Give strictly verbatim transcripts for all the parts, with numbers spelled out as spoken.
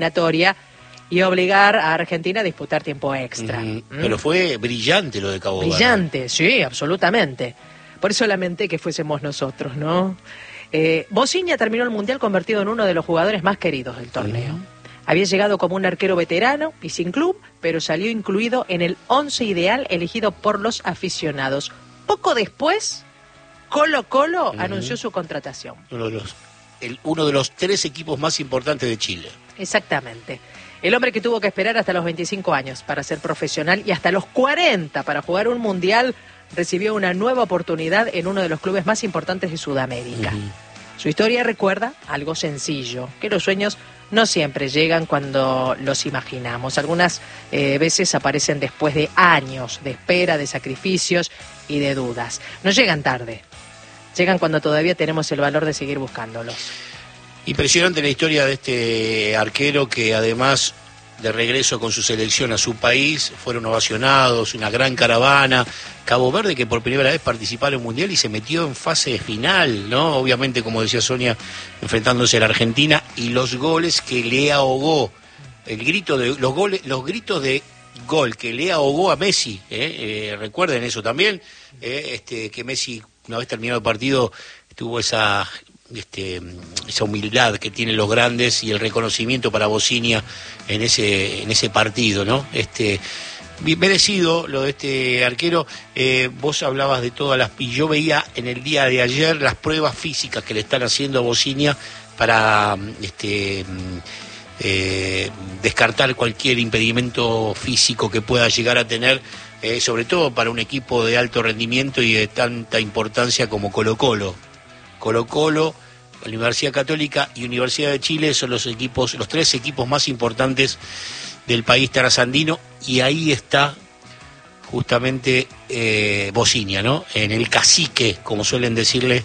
eliminatoria y obligar a Argentina a disputar tiempo extra. Mm, ¿Mm? Pero fue brillante lo de Cabo Verde. Brillante, sí, absolutamente. Por eso lamenté que fuésemos nosotros, ¿no? Eh, Bociña terminó el Mundial convertido en uno de los jugadores más queridos del torneo. Mm. Había llegado como un arquero veterano y sin club, pero salió incluido en el once ideal elegido por los aficionados. Poco después, Colo Colo mm. anunció su contratación. Uno de los, el, uno de los tres equipos más importantes de Chile. Exactamente. El hombre que tuvo que esperar hasta los veinticinco años para ser profesional y hasta los cuarenta para jugar un mundial, recibió una nueva oportunidad en uno de los clubes más importantes de Sudamérica. Uh-huh. Su historia recuerda algo sencillo, que los sueños no siempre llegan cuando los imaginamos. Algunas eh, veces aparecen después de años de espera, de sacrificios y de dudas. No llegan tarde, llegan cuando todavía tenemos el valor de seguir buscándolos. Impresionante la historia de este arquero que además de regreso con su selección a su país fueron ovacionados, una gran caravana. Cabo Verde que por primera vez participó en el Mundial y se metió en fase final, ¿no? Obviamente, como decía Sonia, enfrentándose a la Argentina, y los goles que le ahogó, el grito de los goles, los gritos de gol que le ahogó a Messi, ¿eh? Eh, recuerden eso también, eh, este, que Messi una vez terminado el partido tuvo esa Este, esa humildad que tienen los grandes y el reconocimiento para Bociña en ese en ese partido, ¿no? Este bien merecido lo de este arquero. Eh, vos hablabas de todas las, y yo veía en el día de ayer las pruebas físicas que le están haciendo a Bociña para este eh, descartar cualquier impedimento físico que pueda llegar a tener, eh, sobre todo para un equipo de alto rendimiento y de tanta importancia como Colo Colo. Colo Colo, Universidad Católica y Universidad de Chile son los equipos, los tres equipos más importantes del país trasandino, y ahí está justamente eh, Bociña, ¿no? En el cacique, como suelen decirle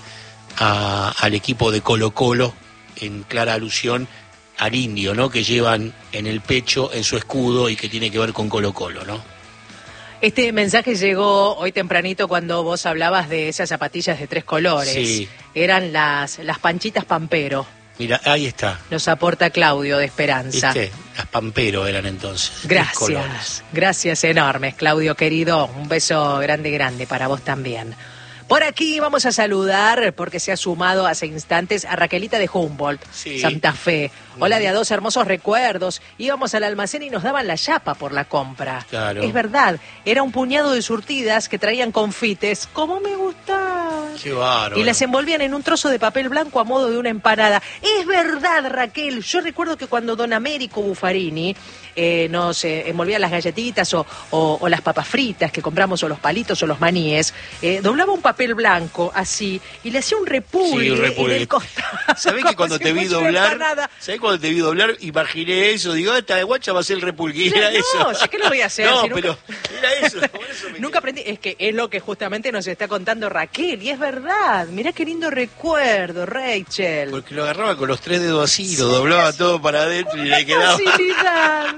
a, al equipo de Colo Colo, en clara alusión al indio, ¿no? Que llevan en el pecho, en su escudo, y que tiene que ver con Colo Colo, ¿no? Este mensaje llegó hoy tempranito cuando vos hablabas de esas zapatillas de tres colores. Sí. Eran las, las Panchitas Pampero. Mira, ahí está. Nos aporta Claudio de Esperanza. ¿Viste? Las Pampero eran entonces. Gracias, gracias enormes, Claudio querido. Un beso grande, grande para vos también. Por aquí vamos a saludar, porque se ha sumado hace instantes, a Raquelita de Humboldt, sí. Santa Fe. Hola, de a dos hermosos recuerdos. Íbamos al almacén y nos daban la chapa por la compra. Claro. Es verdad, era un puñado de surtidas que traían confites. ¡Cómo me gustaban! ¡Qué bárbaro! Y las envolvían en un trozo de papel blanco a modo de una empanada. Es verdad, Raquel. Yo recuerdo que cuando don Américo Buffarini eh, nos eh, envolvía las galletitas o, o, o las papas fritas que compramos, o los palitos o los maníes, eh, doblaba un papel blanco así y le hacía un repulgue, sí, un repulgue. en el costado. ¿Sabés que cuando si te vi doblar, ¿sabés cuando te vi doblar, imaginé eso? Digo, esta de guacha va a ser el repulgue. Era no, eso. No, sé que lo voy a hacer. No, si pero nunca... era eso. Por eso me nunca aprendí. Es que es lo que justamente nos está contando Raquel, y es verdad. Mirá qué lindo recuerdo, Rachel. Porque lo agarraba con los tres dedos así, sí, lo doblaba sí. todo para adentro y le quedaba. Facilidad.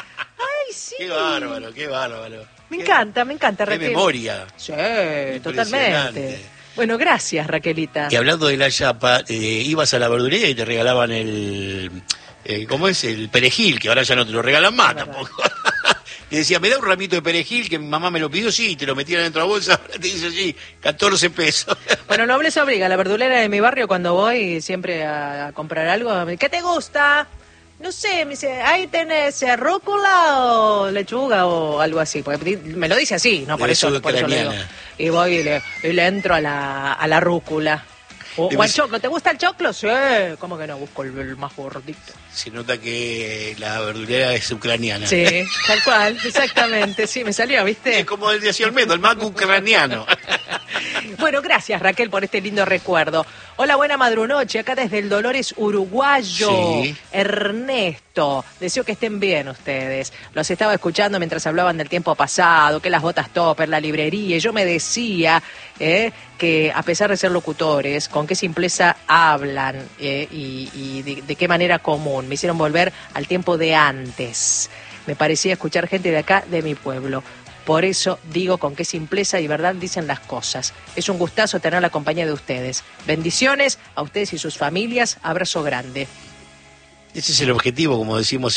Ay, sí. Qué bárbaro, qué bárbaro. Me qué, encanta, me encanta, Raquel. Qué memoria. Sí, totalmente. Bueno, gracias, Raquelita. Y hablando de la chapa, eh, ibas a la verdulería y te regalaban el, eh, ¿cómo es? El perejil, que ahora ya no te lo regalan más tampoco. Y decía, me da un ramito de perejil que mi mamá me lo pidió, sí, te lo metían dentro de la bolsa, ahora te dice, sí, catorce pesos. Bueno, no hables obliga, la verdulera de mi barrio, cuando voy siempre a, a comprar algo, ¿qué te gusta? No sé, me dice, ahí tenés rúcula o lechuga o algo así, porque me lo dice así, no por eso, por eso le digo. Y voy y le, y le entro a la, a la rúcula. O, o al choclo, ¿te gusta el choclo? Sí, ¿cómo que no? Busco el, el más gordito. Se nota que la verdulera es ucraniana. Sí, tal cual, exactamente, sí, me salió, ¿viste? Es como el de Olmedo, el más ucraniano. Bueno, gracias, Raquel, por este lindo recuerdo. Hola, buena madrunoche, acá desde el Dolores Uruguayo. Sí. Ernesto, deseo que estén bien ustedes. Los estaba escuchando mientras hablaban del tiempo pasado, que las botas topper, la librería, y yo me decía eh, que a pesar de ser locutores, con qué simpleza hablan eh, y, y de, de qué manera común. Me hicieron volver al tiempo de antes. Me parecía escuchar gente de acá, de mi pueblo. Por eso digo con qué simpleza y verdad dicen las cosas. Es un gustazo tener la compañía de ustedes. Bendiciones a ustedes y sus familias. Abrazo grande. Ese es el objetivo, como decimos